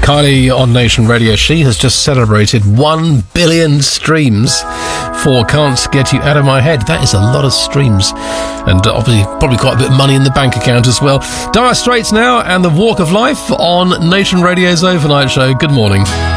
Kylie on Nation Radio. She has just celebrated 1 billion streams for Can't Get You Out of My Head. That is a lot of streams. And obviously, probably quite a bit of money in the bank account as well. Dire Straits now and The Walk of Life on Nation Radio's Overnight Show. Good morning.